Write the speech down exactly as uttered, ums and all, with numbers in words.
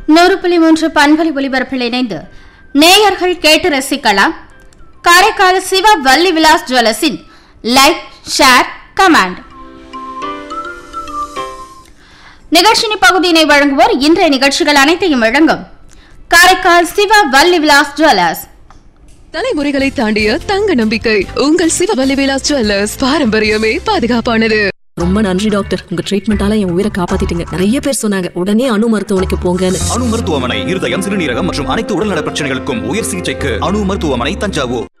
நூறு புள்ளி மூன்று பண்பொலி ஒலிபரப்பில் இணைந்து நேயர்கள் கேட்டு ரசிக்கலாம். காரைக்கால் சிவா வள்ளி விலாஸ் ஜுவல்லர்ஸின் லைக் ஷேர் கமெண்ட் நிகழ்ச்சியின் பகுதியினை வழங்குவோர் இன்றைய நிகழ்ச்சிகள் அனைத்தையும் வழங்கும் காரைக்கால் சிவா வள்ளி விலாஸ் ஜுவல்லர்ஸ். தலைமுறைகளை தாண்டிய தங்க நம்பிக்கை உங்கள் சிவா வள்ளி விலாஸ் ஜுவல்லர்ஸ். பாரம்பரியமே பாதுகாப்பானது. ரொம்ப நன்றி டாக்டர், உங்க ட்ரீட்மெண்டால என் உயிரை காப்பாத்திட்டீங்க. நிறைய பேர் சொன்னாங்க உடனே அணு மருத்துவமனைக்கு போங்கன்னு. அணு மருத்துவமனை இருதயம், சிறுநீரகம் மற்றும் அனைத்து உடல்நல பிரச்சனைகளுக்கும் உயர் சிகிச்சைக்கு அணு மருத்துவமனை, தஞ்சாவூர்.